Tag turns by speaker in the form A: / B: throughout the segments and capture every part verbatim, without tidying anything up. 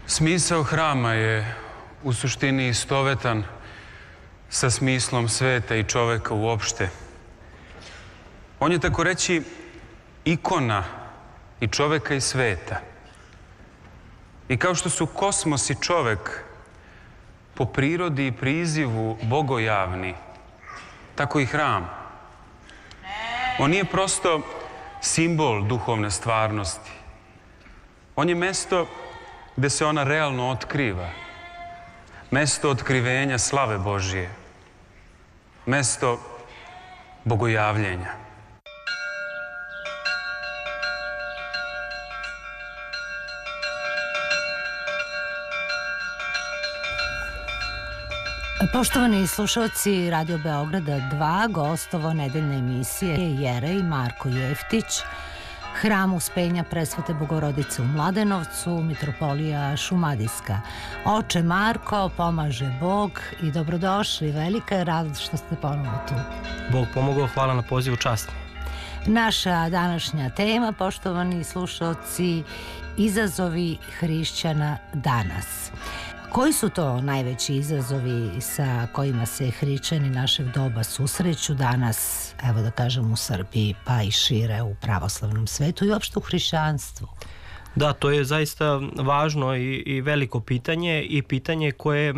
A: Smisao hrama je u suštini istovetan sa smislom sveta i čoveka uopšte. On je tako reći ikona i čoveka i sveta. I kao što su kosmos i čovek po prirodi i prizivu bogojavni, tako i hram. On nije prosto simbol duhovne stvarnosti. On je mesto gde se ona realno otkriva. Mesto otkrivenja slave Božije. Mesto bogojavljenja.
B: Poštovani slušalci Radio Beograda dva, gostovo nedeljne emisije Jerej Marko Jeftić, Hram Uspenja Presvete Bogorodice u Mladenovcu, Mitropolija Šumadijska. Oče Marko, pomaže Bog i dobrodošli. Velika je radost što ste ponovo tu.
C: Bog pomogao, hvala na pozivu, čast.
B: Naša današnja tema, poštovani slušalci, izazovi hrišćana danas. Koji su to najveći izazovi sa kojima se hrišćani našeg doba susreću danas, evo da kažem, u Srbiji, pa i šire u pravoslavnom svetu i uopšte u hrišćanstvu?
C: Da, to je zaista važno i, i veliko pitanje i pitanje koje e,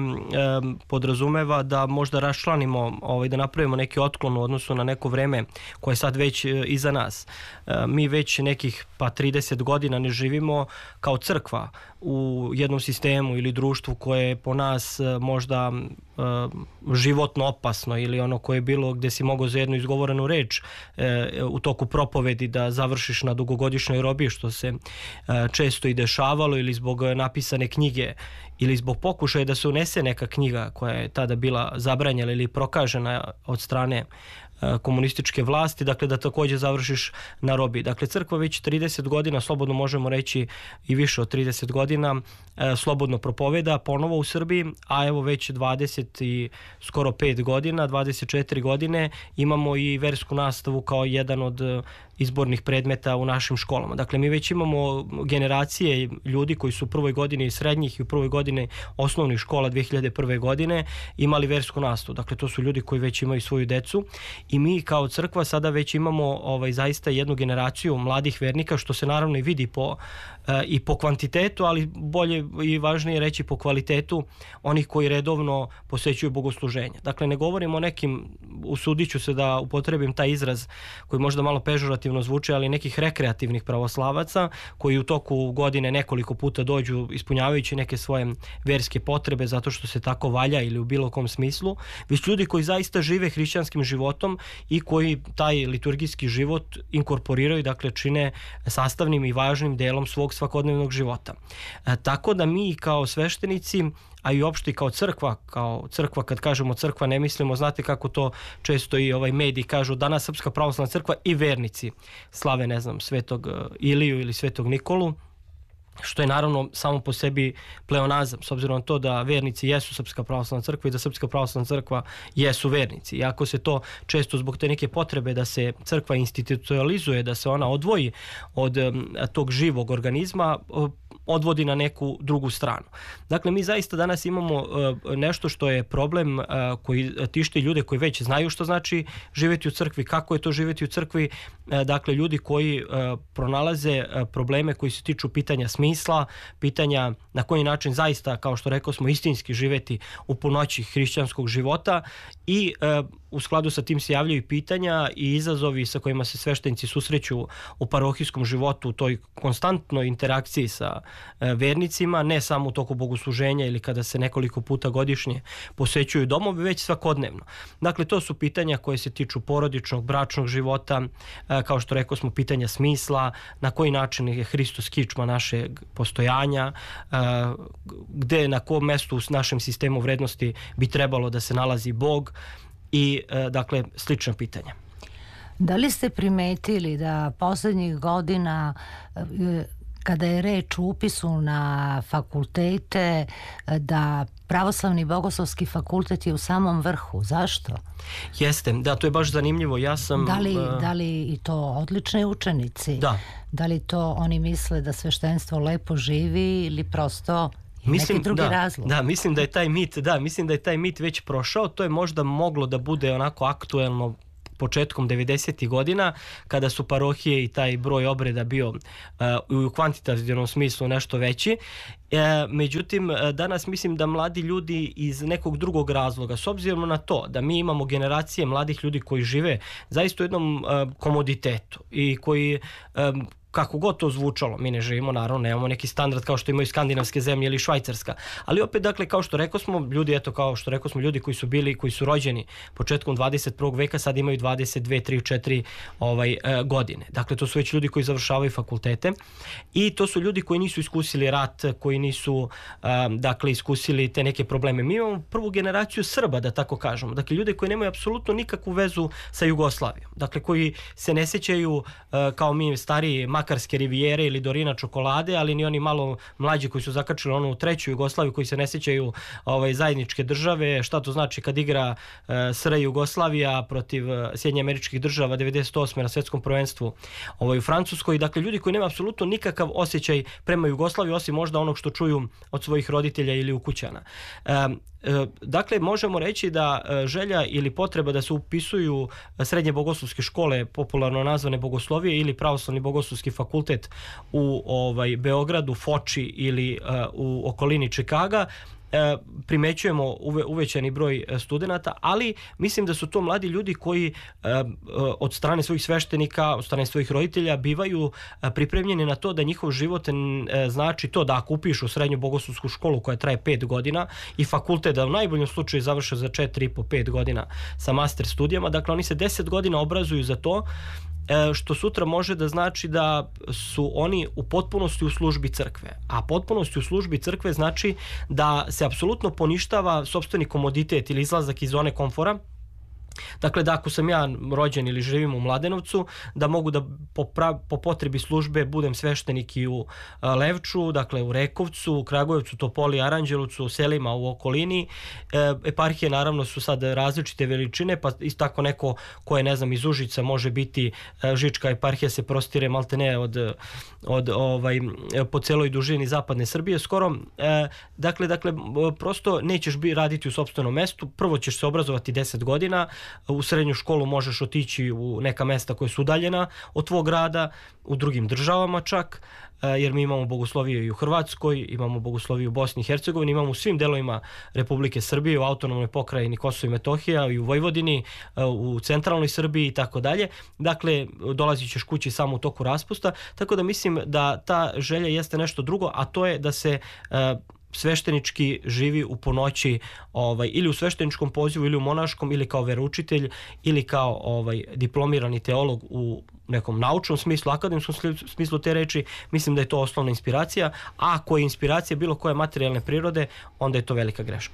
C: podrazumeva da možda raščlanimo, ovaj, da napravimo neki otklon u odnosu na neko vreme koje je sad već e, iza nas. E, mi već nekih pa trideset godina ne živimo kao crkva u jednom sistemu ili društvu koje je po nas e, možda e, životno opasno ili ono koje je bilo gde si mogao za jednu izgovorenu reč e, u toku propovedi da završiš na dugogodišnjoj robiji, što se e, često i dešavalo, ili zbog napisane knjige ili zbog pokušaja da se unese neka knjiga koja je tada bila zabranjena ili prokažena od strane komunističke vlasti, dakle da takođe završiš na robiji. Dakle, crkva već trideset godina, slobodno možemo reći i više od trideset godina, slobodno propoveda ponovo u Srbiji, a evo već dvadeset i skoro pet godina, dvadeset četiri godine imamo i versku nastavu kao jedan od izbornih predmeta u našim školama. Dakle, mi već imamo generacije ljudi koji su u prvoj godini srednjih i u prvoj godini osnovnih škola dve hiljade prve godine imali versku nastavu. Dakle, to su ljudi koji već imaju svoju decu i mi kao crkva sada već imamo ovaj, zaista jednu generaciju mladih vernika, što se naravno i vidi po, e, i po kvantitetu, ali bolje i važnije reći po kvalitetu onih koji redovno posećuju bogosluženje. Dakle, ne govorimo o nekim, usudit ću se da upotrebim taj izraz koji možda malo pežorativno zvuči, ali nekih rekreativnih pravoslavaca koji u toku godine nekoliko puta dođu ispunjavajući neke svoje verske potrebe zato što se tako valja ili u bilo kom smislu, već ljudi koji zaista žive hrišćanskim životom i koji taj liturgijski život inkorporiraju, dakle čine sastavnim i važnim delom svog svakodnevnog života. E, tako da mi kao sveštenici, a i uopšte kao crkva, kao crkva, kad kažemo crkva ne mislimo, znate kako to često i ovaj mediji kažu, danas Srpska pravoslavna crkva i vernici slave, ne znam, Svetog Iliju ili Svetog Nikolu, što je naravno samo po sebi pleonazam, s obzirom na to da vernici jesu Srpska pravoslavna crkva i da Srpska pravoslavna crkva jesu vernici. Iako se to često zbog te neke potrebe da se crkva institucionalizuje, da se ona odvoji od um, tog živog organizma, um, odvodi na neku drugu stranu. Dakle, mi zaista danas imamo uh, nešto što je problem uh, koji tišti ljude koji već znaju što znači živjeti u crkvi, kako je to živjeti u crkvi, uh, dakle ljudi koji uh, pronalaze uh, probleme koji se tiču pitanja smisla, pitanja na koji način zaista, kao što rekao smo, istinski živjeti u punoći hrišćanskog života i uh, u skladu sa tim se javljaju pitanja i izazovi sa kojima se sveštenici susreću u parohijskom životu, u toj konstantnoj interakciji sa vernicima, ne samo u toku bogosluženja ili kada se nekoliko puta godišnje posećuju domovi, već svakodnevno. Dakle, to su pitanja koje se tiču porodičnog, bračnog života, kao što rekao smo, pitanja smisla, na koji način je Hristos kičma našeg postojanja, gde, na kom mestu u našem sistemu vrednosti bi trebalo da se nalazi Bog i, dakle, slična pitanja.
B: Da li ste primetili da poslednjih godina, kada je reč o upisu na fakultete, da Pravoslavni bogoslovski fakultet je u samom vrhu? Zašto?
C: Jeste, da, to je baš zanimljivo. Ja sam...
B: Da li, uh... da li i to odlični učenici?
C: Da.
B: Da li to oni misle da sveštenstvo lepo živi ili prosto
C: Mislim,
B: neki drugi
C: da,
B: razlog.
C: Da, mislim da je taj mit, da, mislim da je taj mit već prošao. To je možda moglo da bude onako aktuelno početkom devedesetih godina, kada su parohije i taj broj obreda bio uh, u kvantitativnom smislu nešto veći. E, međutim, danas mislim da mladi ljudi iz nekog drugog razloga, s obzirom na to da mi imamo generacije mladih ljudi koji žive zaista u jednom uh, komoditetu i koji um, kako god to zvučalo, mi ne živimo, naravno, nemamo neki standard kao što imaju skandinavske zemlje ili Švajcarska, ali opet, dakle, kao što rekao smo, ljudi, eto, kao što rekao smo, ljudi koji su bili, koji su rođeni početkom dvadeset prvog veka, sad imaju dvadeset dve, tri, četiri ovaj, e, godine. Dakle, to su već ljudi koji završavaju fakultete i to su ljudi koji nisu iskusili rat, koji nisu, e, dakle, iskusili te neke probleme. Mi imamo prvu generaciju Srba, da tako kažemo, dakle, ljude koji nemaju apsolutno nikakvu vezu sa Jugoslavijom, dakle, koji se ne sećaju e, kao mi stariji Makarske rivijere ili Dorina čokolade, ali ni oni malo mlađi koji su zakačili onu treću Jugoslaviju, koji se ne sjećaju ovaj, zajedničke države, šta to znači kad igra uh, S R Jugoslavija protiv uh, Sjedinjenih Američkih Država devedeset osme na svjetskom prvenstvu ovaj, u Francuskoj. Dakle, ljudi koji nema apsolutno nikakav osjećaj prema Jugoslaviji, osim možda onog što čuju od svojih roditelja ili ukućana. Um, Dakle, možemo reći da želja ili potreba da se upisuju srednje bogoslovske škole, popularno nazvane bogoslovije, ili pravoslavni bogoslovski fakultet u ovaj, Beogradu, Foči ili uh, u okolini Čikaga, primećujemo uve, uvećani broj studenata, ali mislim da su to mladi ljudi koji od strane svojih sveštenika, od strane svojih roditelja bivaju pripremljeni na to da njihov život znači to da ako upišu srednju bogoslovsku školu koja traje pet godina i fakultet da u najboljem slučaju završe za četiri i po pet godina sa master studijama, dakle oni se deset godina obrazuju za to, što sutra može da znači da su oni u potpunosti u službi crkve. A potpunosti u službi crkve znači da se apsolutno poništava sopstveni komoditet ili izlazak iz zone komfora. Dakle, da ako sam ja rođen ili živim u Mladenovcu, da mogu da po, pra, po potrebi službe budem sveštenik i u Levču, dakle u Rekovcu, u Kragujevcu, Topoli, Aranđelovcu, u selima u okolini. E, eparhije naravno su sad različite veličine, pa isto tako neko ko je, ne znam, iz Užica može biti, Žička eparhija se prostire maltene od, od ovaj, po celoj dužini zapadne Srbije skoro. E, dakle, dakle, prosto nećeš bi raditi u sopstvenom mestu, prvo ćeš se obrazovati deset godina, u srednju školu možeš otići u neka mesta koja su udaljena od tvog grada, u drugim državama čak, jer mi imamo bogoslovije i u Hrvatskoj, imamo bogoslovije u Bosni i Hercegovini, imamo u svim delovima Republike Srbije, u autonomnoj pokrajini Kosovo i Metohija, i u Vojvodini, u centralnoj Srbiji i tako dalje. Dakle, dolazit ćeš kući samo u toku raspusta, tako da mislim da ta želja jeste nešto drugo, a to je da se sveštenički živi u ponoći, ovaj, ili u svešteničkom pozivu ili u monaškom, ili kao veroučitelj ili kao ovaj, diplomirani teolog u nekom naučnom smislu, akademskom smislu te reči. Mislim da je to osnovna inspiracija, a ako je inspiracija bilo koje materijalne prirode, onda je to velika greška.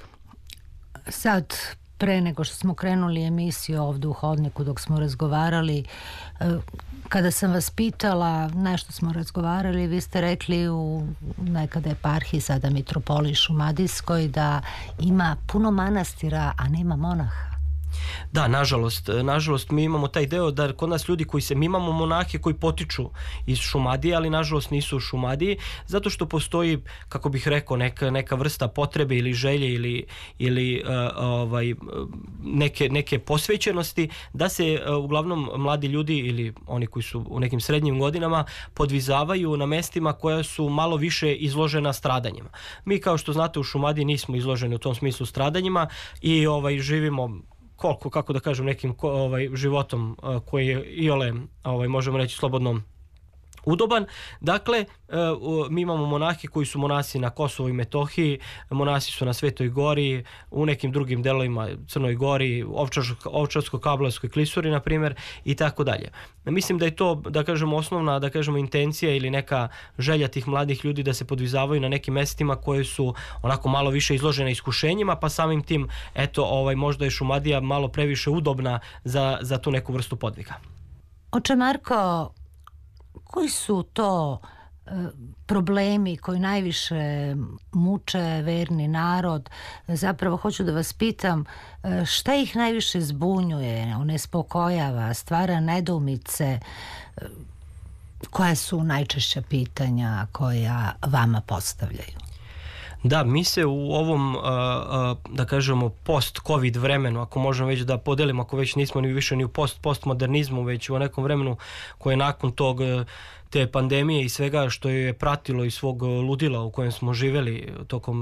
B: Sad, pre nego što smo krenuli emisiju ovdje u hodniku dok smo razgovarali, kada sam vas pitala, nešto smo razgovarali, vi ste rekli u nekada eparhiji, sada mitropoliji Šumadijskoj, da ima puno manastira, a nema monaha.
C: Da, nažalost, nažalost mi imamo taj deo da kod nas ljudi koji se, mi imamo monahe koji potiču iz Šumadije, ali nažalost nisu u Šumadiji, zato što postoji, kako bih rekao, neka, neka vrsta potrebe ili želje ili, ili uh, ovaj, neke, neke posvećenosti da se uh, uglavnom mladi ljudi ili oni koji su u nekim srednjim godinama podvizavaju na mestima koja su malo više izložena stradanjima. Mi, kao što znate, u Šumadiji nismo izloženi u tom smislu stradanjima i ovaj, živimo koliko, kako da kažem, nekim ovaj, životom uh, koji je iole, ovaj, možemo reći, slobodno udoban. Dakle, uh, mi imamo monahe koji su monasi na Kosovu i Metohiji, monasi su na Svetoj Gori, u nekim drugim delovima, Crnoj Gori, Ovčarsko-Kablarskoj klisuri, na primjer, i tako dalje. Mislim da je to, da kažemo, osnovna, da kažemo, intencija ili neka želja tih mladih ljudi da se podvizavaju na nekim mestima koje su onako malo više izložene iskušenjima, pa samim tim, eto, ovaj, možda je Šumadija malo previše udobna za, za tu neku vrstu podviga.
B: Oče Marko, koji su to e, problemi koji najviše muče verni narod? Zapravo hoću da vas pitam, e, šta ih najviše zbunjuje, onespokojava, stvara nedoumice? E, koja su najčešća pitanja koja vama postavljaju?
C: Da, mi se u ovom, da kažemo, post-covid vremenu, ako možemo već da podelimo, ako već nismo ni više ni u post-postmodernizmu, već u nekom vremenu koje je nakon tog te pandemije i svega što je pratilo i svog ludila u kojem smo živjeli tokom